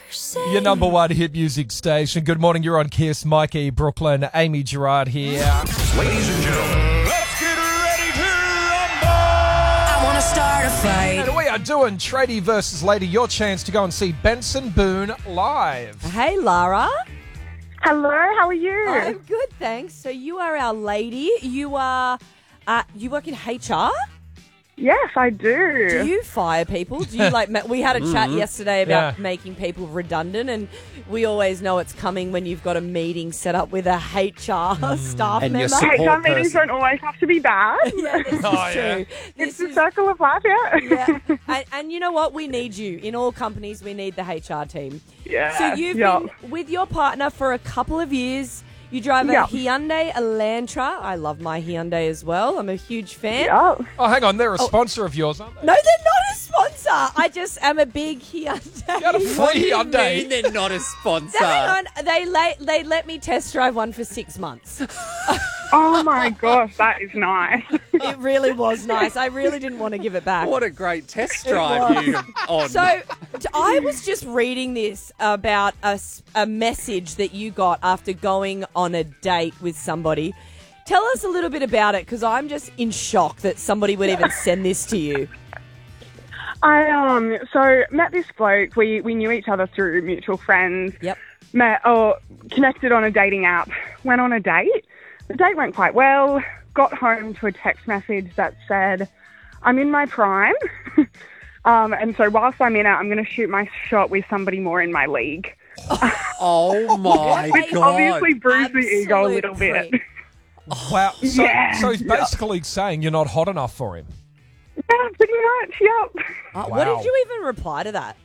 Your number one hit music station. Good morning, you're on Kiss. Mikey, Brooklyn, Amy Gerard here. Ladies and gentlemen, let's get ready to rumble! I want to start a fight. And we are doing Tradie versus Lady. Your chance to go and see Benson Boone live. Hey, Lara. Hello, how are you? I'm good, thanks. So you are our lady. You are, you work in HR? Yes, I do. Do you fire people? Do you we had a chat yesterday about making people redundant, and we always know it's coming when you've got a meeting set up with a HR staff And member. your support HR meetings person. don't always have to be bad. Yeah, this is true. It's This the is, circle of life, yeah. And you know what? We need you. In all companies, we need the HR team. Yeah. So you've been with your partner for a couple of years. You drive a Hyundai Elantra. I love my Hyundai as well. I'm a huge fan. Yep. Oh, hang on, they're a sponsor of yours, aren't they? No, they're not a sponsor. I just am a big Hyundai. You got a free Hyundai. They're not a sponsor. Hang on, they let me test drive one for 6 months. Oh my gosh, that is nice. It really was nice. I really didn't want to give it back. What a great test drive you on. So I was just reading this about a message that you got after going on a date with somebody. Tell us a little bit about it, because I'm just in shock that somebody would even send this to you. I so met this bloke. We knew each other through mutual friends. Yep. Connected on a dating app. Went on a date. The date went quite well. Got home to a text message that said, "I'm in my prime." And so whilst I'm in it, I'm going to shoot my shot with somebody more in my league. Oh my Which God. obviously bruised the ego a little Absolute bit. Wow. So, Yeah. so he's basically saying you're not hot enough for him. Yeah, pretty much, yep. What Wow. did you even reply to that?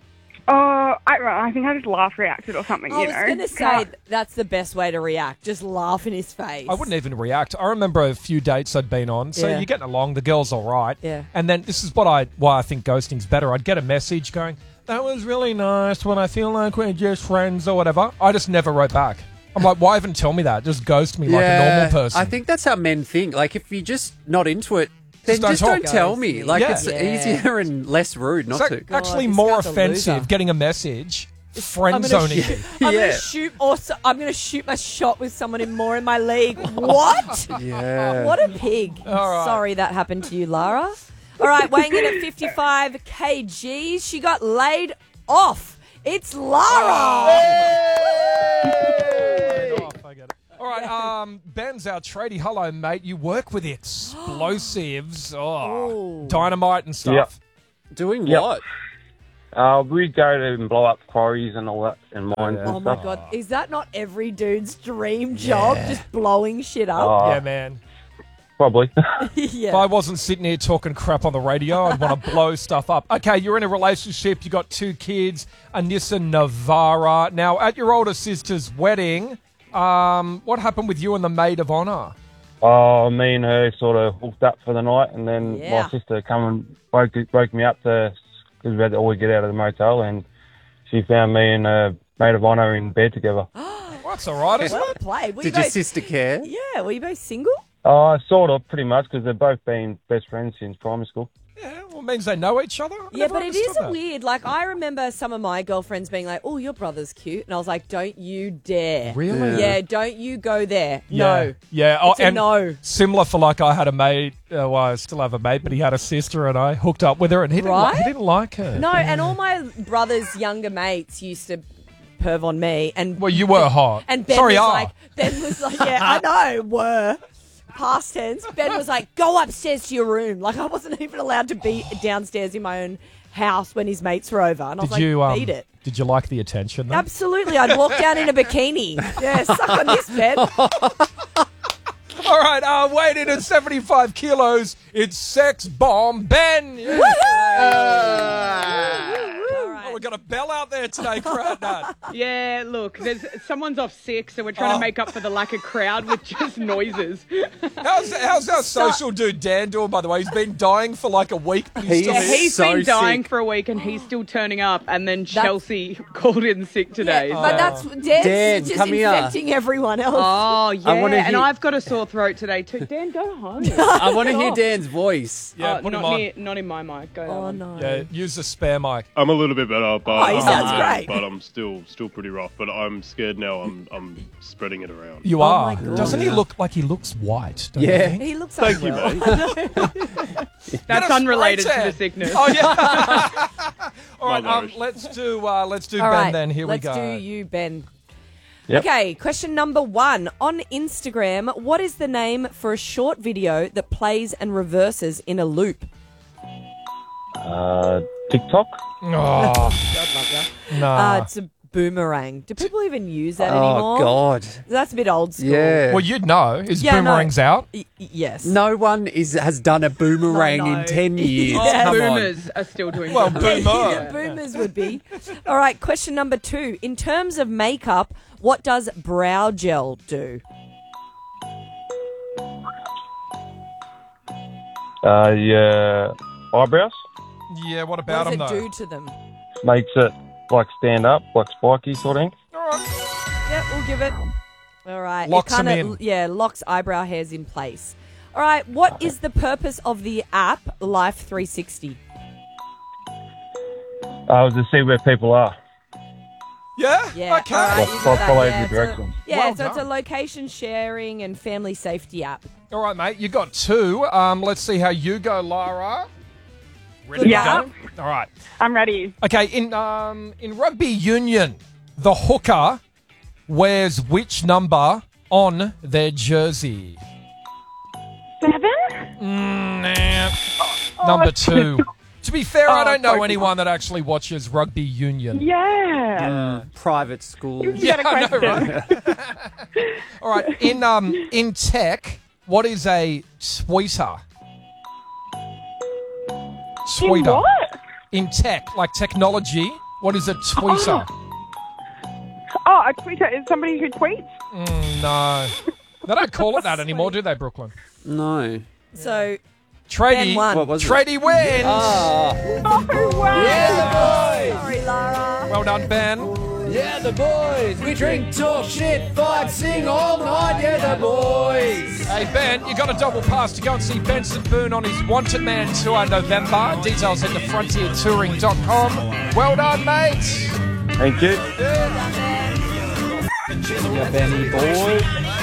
I think I just laugh reacted or something, I was going to say that's the best way to react. Just laugh in his face. I wouldn't even react. I remember a few dates I'd been on. So Yeah. you're getting along, the girl's all right. Yeah. And then this is why I think ghosting's better. I'd get a message going, "That was really nice when I feel like we're just friends," or whatever. I just never wrote back. I'm like, why even tell me that? Just ghost me like a normal person. I think that's how men think. Like, if you're just not into it, then Just just don't don't talk. tell me. Like, Yeah. it's Yeah. easier and less rude not It's to. actually this more guy's a offensive loser. getting a message friend I'm zoning gonna you. I'm Yeah. gonna shoot. Also, I'm gonna shoot my shot with someone more in my league. What? Yeah. What a pig! All right. Sorry that happened to you, Lara. All right, weighing in at 55 kgs, she got laid off. It's Lara. All right, Ben's our tradie. Hello, mate. You work with explosives, dynamite and stuff. Doing Yep. what? We go to blow up quarries and all that and mines and Oh my stuff. god, is that not every dude's dream job? Just blowing shit up. Oh, Yeah, man. probably. If Yeah. I wasn't sitting here talking crap on the radio, I'd want to blow stuff up. Okay, you're in a relationship. You got 2 kids, a Nissan Navara. Now, at your older sister's wedding, what happened with you and the maid of honour? Me and her sort of hooked up for the night, and then Yeah. my sister come and woke me up because we had to always get out of the motel, and she found me and a maid of honour in bed together. Well, that's all right, isn't Well it? played. Were Did you your both, sister care? yeah, were you both single? Sort of, pretty much, because they've both been best friends since primary school. Yeah, well, it means they know each other. I Yeah, never but it is understood that. weird. Like, I remember some of my girlfriends being like, "Oh, your brother's cute," and I was like, "Don't you dare!" Really? Yeah, don't you go there. Yeah. No. Yeah. Oh, It's a and no. similar for like I had a mate. Well, I still have a mate, but he had a sister, and I hooked up with her, and he Right? he didn't like her. No, and all my brother's younger mates used to perv on me, and Well, you were hot. and Ben Sorry, was like, yeah, I know, were. Past tense. Ben was like, go upstairs to your room. Like, I wasn't even allowed to be downstairs in my own house when his mates were over. And I was Did like, you beat it. Did you like the attention? Though? Absolutely. I'd walk down in a bikini. Yeah, suck on this, Ben. All right, weighted at 75 kilos, it's Sex Bomb Ben. Yeah. Oh, we got a bell out there today, crowd nut. Yeah, look, someone's off sick, so we're trying to make up for the lack of crowd with just noises. How's our social dude Dan doing, by the way? He's been dying for like a week. But he's still He's- here. He's so been dying sick. for a week and he's still turning up, and then Chelsea called in sick today. Yeah, but that's Dan's Dan, just come here. infecting everyone else. Oh, yeah, I wanna and hear- I've got a sore throat today too. Dan, go home. I want to hear Dan's voice. Yeah, put him on. Not in my mic. Go Oh, on. no. Yeah, use the spare mic. I'm a little bit better. he sounds great. But I'm still pretty rough. But I'm scared now. I'm spreading it around. You Oh are. my God. Doesn't he look like he looks white? Don't Yeah. you think? He looks Thank you, unwell. mate. That's Get a unrelated spray to the tan. sickness. Oh yeah. All right. No worries. Let's do All Ben right, then. Here let's we go. do you, Ben. Yep. Okay, question number 1. On Instagram, what is the name for a short video that plays and reverses in a loop? TikTok. Oh no. It's a boomerang. Do people even use that Oh, anymore? God. That's a bit old school. Yeah. Well, you'd know. Is Yeah, no. boomerangs out? Yes. No one has done a boomerang No. in 10 years. Yeah. Come on. Boomers are still doing Well, that. boomer. Yeah, boomers would be. All right, question number 2. In terms of makeup, what does brow gel do? Your eyebrows Yeah. What What about does them it though? do to them? makes it like stand up, like spiky sort of thing. All right. Yep, we'll give it. All right. Locks it them kinda, in. Yeah, locks eyebrow hairs in place. All right, what is the purpose of the app Life 360? To see where people are. Yeah. Yeah, Okay. all right, Like, you got that, follow yeah, the it's a- directions. Yeah, Well so it's a done. location sharing and family safety app. All right, mate. You got 2. Let's see how you go, Lara. Ready Good to luck. go? All right. I'm ready. Okay. In rugby union, the hooker wears which number on their jersey? 7? Nah. Number 2. To be fair, I don't know sorry. anyone that actually watches rugby union. Yeah. Private schools. You got a I know, question. right? All right. In tech, what is a tweeter? In Tweeter. what? In tech, like technology, what is a tweeter? Oh, a tweeter is somebody who tweets? No. They don't call it that anymore, do they, Brooklyn? No. So, Tradie, Ben won. What was it? Tradie wins. Oh, wow. sorry, Lara. Well done, Ben. Yeah, the boys. We drink, talk, shit, fight, sing all night. Yeah, the boys. Hey, Ben, you got a double pass to go and see Benson Boone on his Wanted Man tour November. Details head to frontiertouring.com. Well done, mate. Thank you. Yeah, Benny boy.